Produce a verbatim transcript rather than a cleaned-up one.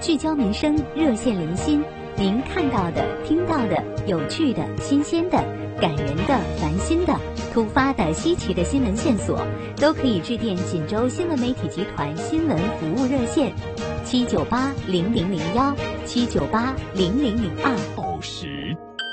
聚焦民生，热线连心。您看到的、听到的、有趣的、新鲜的、感人的、烦心的、突发的、稀奇的新闻线索，都可以致电锦州新闻媒体集团新闻服务热线：七九八零零零幺七九八零零零二。 哦，是。